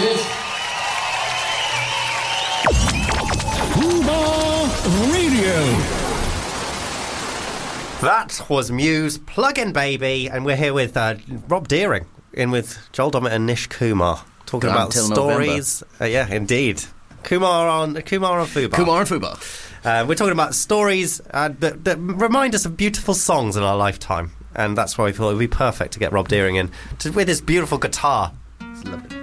Fubar Radio. That was Muse, Plug-in Baby, and we're here with Rob Deering, in with Joel Dommett and Nish Kumar, talking about stories. Yeah, indeed. Kumar on Fubar. Kumar on Fubar. We're talking about stories that remind us of beautiful songs in our lifetime, and that's why we thought it would be perfect to get Rob Deering in with his beautiful guitar. It's lovely.